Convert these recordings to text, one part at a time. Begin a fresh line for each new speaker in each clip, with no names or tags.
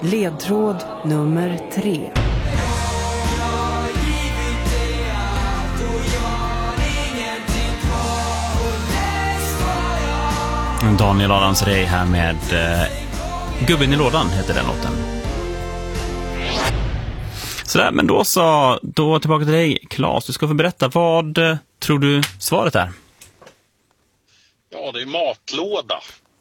Ledtråd nummer 3.
Daniel Adams-Ray här med Gubben i lådan heter den låten. Sådär, men då tillbaka till dig, Claes. Du ska få berätta, vad tror du svaret är?
Ja, det är matlåda.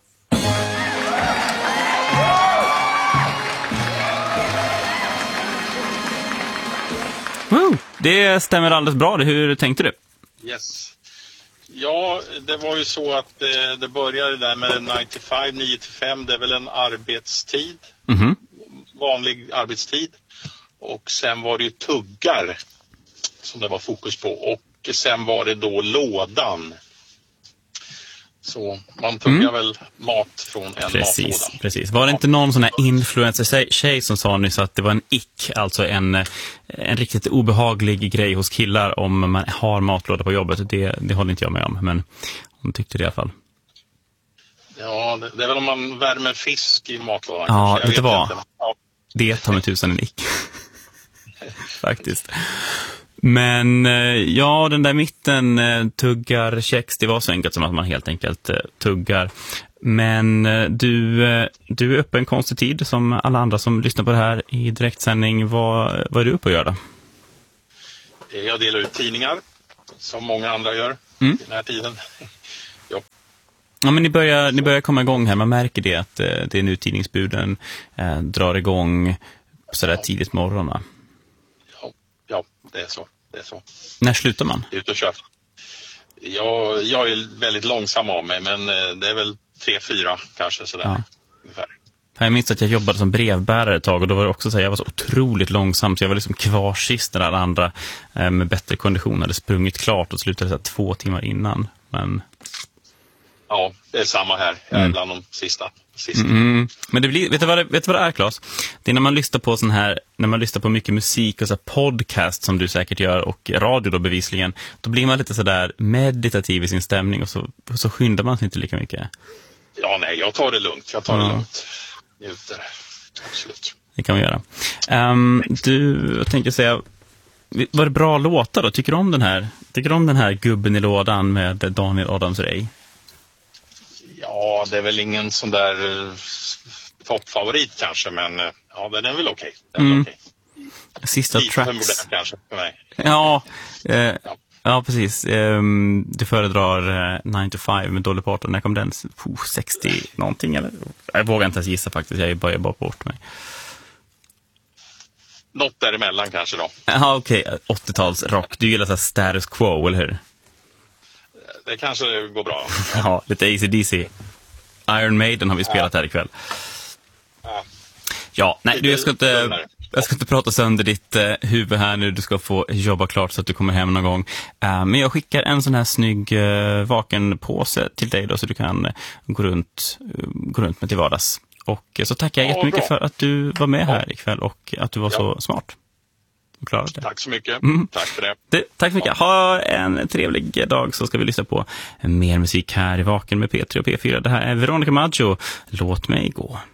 Woo! Det stämmer alldeles bra. Hur tänkte du?
Yes. Ja, det var ju så att det började där med 9-5. Det är väl en arbetstid.
Mhm.
Vanlig arbetstid. Och sen var det ju tuggar som det var fokus på. Och sen var det då lådan. Så man tuggar väl mat från en matlåda.
Precis. Var det inte någon sån här influencer-tjej som sa nyss att det var en ick, alltså en riktigt obehaglig grej hos killar om man har matlåda på jobbet? Det håller inte jag med om, men hon tyckte det i alla fall.
Ja, det är väl om man värmer fisk i matlådan.
Ja,
vet
det var.
Inte. Ja.
Det tar med tusan en ick. Faktiskt. Men ja, den där mitten, tuggar, kex, det var så enkelt som att man helt enkelt tuggar. Men du är uppe en konstig tid som alla andra som lyssnar på det här i direktsändning. Vad är du uppe att göra?
Jag delar ut tidningar som många andra gör i den här tiden.
Ja, men ni börjar komma igång här. Man märker det att det är nu tidningsbuden drar igång sådär tidigt morgon, va?
Ja, det är så.
När slutar man?
Ut och kör. Jag är väldigt långsam av mig, men det är väl 3-4 kanske sådär.
Ja.
Ungefär.
Jag minns att jag jobbade som brevbärare ett tag och då var det också så här, jag var så otroligt långsam så jag var liksom kvar sist när alla andra med bättre kondition hade sprungit klart och slutade så här 2 timmar innan. Men...
Ja, det är samma här. Jag är bland de sista.
Men det blir, vet du vad det är, Claes? Det är när man lyssnar på mycket musik och så här podcast som du säkert gör och radio då bevisligen, då blir man lite så där meditativ i sin stämning och så skyndar man sig inte lika mycket.
Ja, nej, jag tar det lugnt. Njuter. Absolut.
Det kan vi göra. Jag tänker säga, var det bra låtar då? Tycker du om den här Gubben i lådan med Daniel Adams-Ray?
Ja, det är väl ingen sån där toppfavorit kanske, men ja, den är väl okej.
Sista
lite
tracks.
för modern kanske för mig.
Ja, precis. Du föredrar 9-5 med Dolly Parton. När kom den? 60 någonting eller? Jag vågar inte ens gissa faktiskt. Jag börjar bara bort mig.
Något däremellan kanske då.
Ja, okej. 80-tals rock. Du gillar så här status quo, eller hur?
Det kanske går bra.
Ja, lite AC/DC. Iron Maiden har vi spelat här ikväll. Ja, nej, jag ska inte prata sönder ditt huvud här nu. Du ska få jobba klart så att du kommer hem någon gång. Men jag skickar en sån här snygg vakenpåse till dig då, så du kan gå runt med till vardags. Och så tackar jag jättemycket för att du var med här ikväll och att du var så smart. Det.
Tack så mycket. Tack för det.
Tack så mycket. Ha en trevlig dag, så ska vi lyssna på mer musik här i Vaken med P3 och P4. Det här är Veronica Maggio. Låt mig gå.